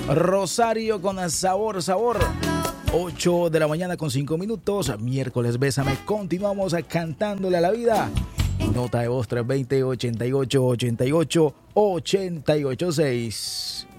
Rosario con sabor, sabor. 8 de la mañana con 5 minutos. Miércoles Bésame. Continuamos cantándole a la vida. Nota de voz 320-88-88-886.